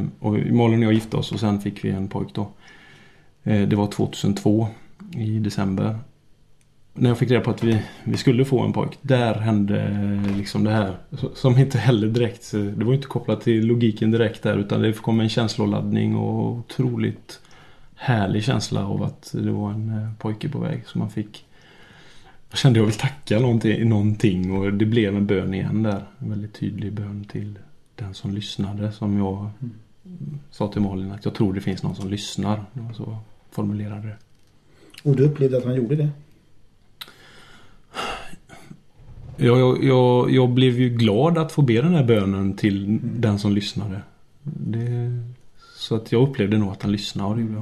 Och Malin och jag gifte oss och sen fick vi en pojk då. Det var 2002 i december. När jag fick reda på att vi skulle få en pojk, där hände liksom det här som inte heller direkt, det var inte kopplat till logiken direkt där, utan det kom en känsloladdning och otroligt härlig känsla av att det var en pojke på väg som man fick. Jag kände jag vill tacka någonting och det blev en bön igen där, en väldigt tydlig bön till den som lyssnade, som jag sa till Malin att jag tror det finns någon som lyssnar, och så formulerade det. Och du upplevde att han gjorde det? Jag blev ju glad att få be den här bönen till den som lyssnade. Så att jag upplevde nog att han lyssnade, och det gjorde jag.